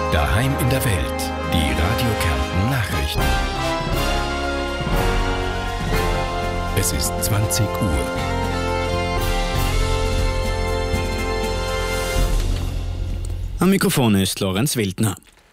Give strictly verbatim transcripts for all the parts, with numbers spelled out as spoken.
Daheim in der Welt. Die Radio Kärnten Nachrichten. Es ist zwanzig Uhr. Am Mikrofon ist Lorenz Wildner.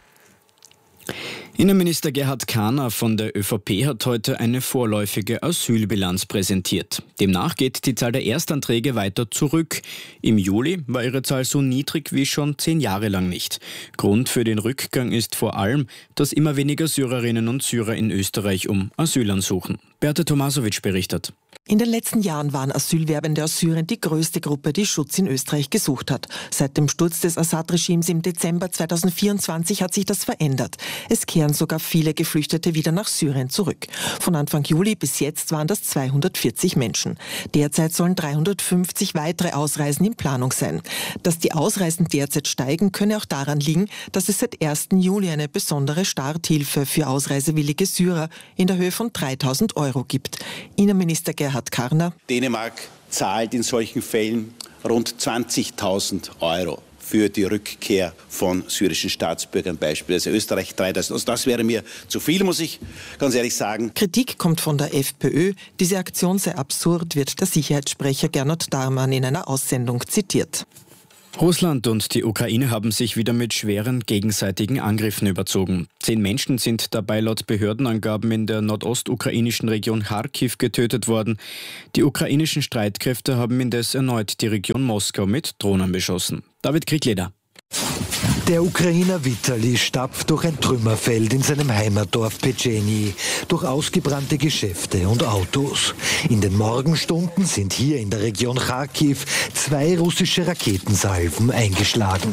Innenminister Gerhard Karner von der ÖVP hat heute eine vorläufige Asylbilanz präsentiert. Demnach geht die Zahl der Erstanträge weiter zurück. Im Juli war ihre Zahl so niedrig wie schon zehn Jahre lang nicht. Grund für den Rückgang ist vor allem, dass immer weniger Syrerinnen und Syrer in Österreich um Asyl ansuchen. Berta Tomasovic berichtet. In den letzten Jahren waren Asylwerbende aus Syrien die größte Gruppe, die Schutz in Österreich gesucht hat. Seit dem Sturz des Assad-Regimes im Dezember zweitausendvierundzwanzig hat sich das verändert. Es kehren sogar viele Geflüchtete wieder nach Syrien zurück. Von Anfang Juli bis jetzt waren das zweihundertvierzig Menschen. Derzeit sollen dreihundertfünfzig weitere Ausreisen in Planung sein. Dass die Ausreisen derzeit steigen, könne auch daran liegen, dass es seit ersten Juli eine besondere Starthilfe für ausreisewillige Syrer in der Höhe von dreitausend Euro gibt. Innenminister Gerhard Karner. Dänemark zahlt in solchen Fällen rund zwanzigtausend Euro für die Rückkehr von syrischen Staatsbürgern, beispielsweise Österreich dreitausend. Also das wäre mir zu viel, muss ich ganz ehrlich sagen. Kritik kommt von der FPÖ. Diese Aktion sei absurd, wird der Sicherheitssprecher Gernot Darmann in einer Aussendung zitiert. Russland und die Ukraine haben sich wieder mit schweren gegenseitigen Angriffen überzogen. Zehn Menschen sind dabei laut Behördenangaben in der nordostukrainischen Region Charkiw getötet worden. Die ukrainischen Streitkräfte haben indes erneut die Region Moskau mit Drohnen beschossen. David Kriegleder. Der Ukrainer Vitali stapft durch ein Trümmerfeld in seinem Heimatdorf Petscheni, durch ausgebrannte Geschäfte und Autos. In den Morgenstunden sind hier in der Region Charkiw zwei russische Raketensalven eingeschlagen.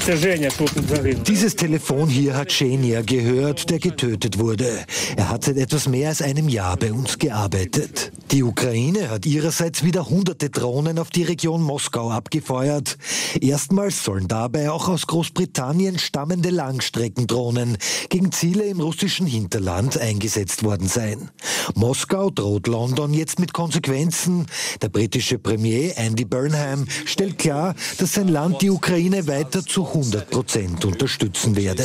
Dieses Telefon hier hat Schenja gehört, der getötet wurde. Er hat seit etwas mehr als einem Jahr bei uns gearbeitet. Die Ukraine hat ihrerseits wieder hunderte Drohnen auf die Region Moskau abgefeuert. Erstmals sollen dabei auch aus Großbritannien stammende Langstreckendrohnen gegen Ziele im russischen Hinterland eingesetzt worden sein. Moskau droht London jetzt mit Konsequenzen. Der britische Premier Andy Burnham stellt klar, dass sein Land die Ukraine weiter zu hundert Prozent unterstützen werde.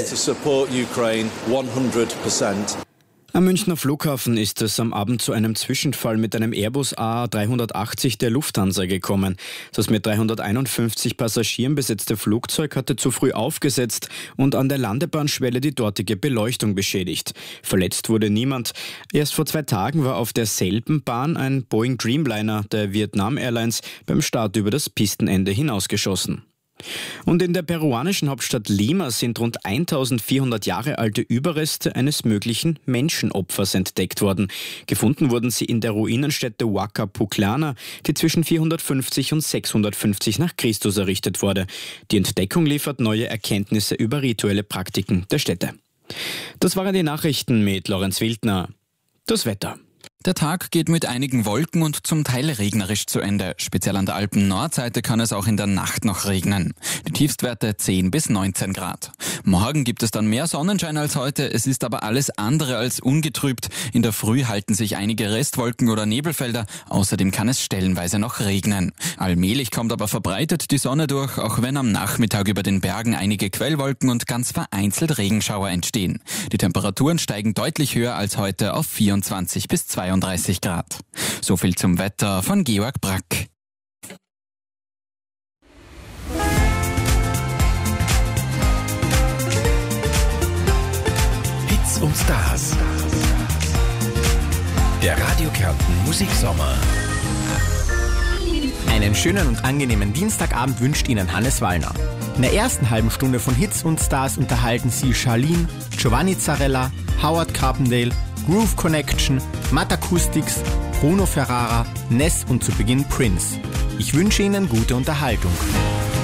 Am Münchner Flughafen ist es am Abend zu einem Zwischenfall mit einem Airbus A dreihundertachtzig der Lufthansa gekommen. Das mit dreihunderteinundfünfzig Passagieren besetzte Flugzeug hatte zu früh aufgesetzt und an der Landebahnschwelle die dortige Beleuchtung beschädigt. Verletzt wurde niemand. Erst vor zwei Tagen war auf derselben Bahn ein Boeing Dreamliner der Vietnam Airlines beim Start über das Pistenende hinausgeschossen. Und in der peruanischen Hauptstadt Lima sind rund eintausendvierhundert Jahre alte Überreste eines möglichen Menschenopfers entdeckt worden. Gefunden wurden sie in der Ruinenstätte Huaca Pucllana, die zwischen vierhundertfünfzig und sechshundertfünfzig nach Christus errichtet wurde. Die Entdeckung liefert neue Erkenntnisse über rituelle Praktiken der Stätte. Das waren die Nachrichten mit Lorenz Wildner. Das Wetter. Der Tag geht mit einigen Wolken und zum Teil regnerisch zu Ende. Speziell an der Alpen-Nordseite kann es auch in der Nacht noch regnen. Die Tiefstwerte zehn bis neunzehn Grad. Morgen gibt es dann mehr Sonnenschein als heute. Es ist aber alles andere als ungetrübt. In der Früh halten sich einige Restwolken oder Nebelfelder. Außerdem kann es stellenweise noch regnen. Allmählich kommt aber verbreitet die Sonne durch, auch wenn am Nachmittag über den Bergen einige Quellwolken und ganz vereinzelt Regenschauer entstehen. Die Temperaturen steigen deutlich höher als heute auf vierundzwanzig bis zweiunddreißig Grad. So viel zum Wetter von Georg Brack. Hits und Stars. Der Radio Kärnten Musiksommer. Einen schönen und angenehmen Dienstagabend wünscht Ihnen Hannes Wallner. In der ersten halben Stunde von Hits und Stars unterhalten Sie Charlene, Giovanni Zarella, Howard Carpendale, Groove Connection, Matt Acoustics, Bruno Ferrara, Ness und zu Beginn Prince. Ich wünsche Ihnen gute Unterhaltung.